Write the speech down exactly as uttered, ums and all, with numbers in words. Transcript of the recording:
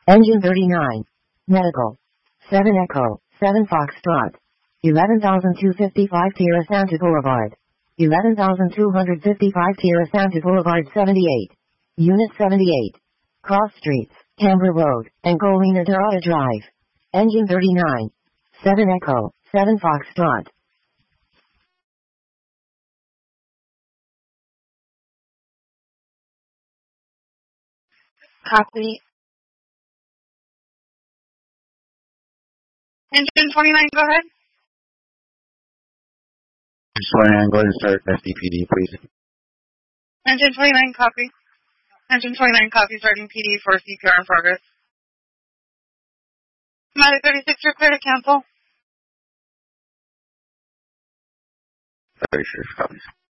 Engine thirty-nine. Medical. seven Echo, seven Foxtrot. eleven thousand two hundred fifty-five Tierra Santa Boulevard. eleven thousand two hundred fifty-five Tierra Santa Boulevard seventy-eight. Unit seventy-eight. Cross Streets, Camber Road, and Colina Dorada Drive. Engine thirty-nine. seven Echo, seven Foxtrot. Copy. Engine twenty-nine, go ahead. twenty-nine, go ahead and start S D P D, please. Engine twenty-nine, copy. Engine twenty-nine, copy, starting P D for C P R in progress. Matic thirty-six, you're clear to cancel. thirty-six, copies.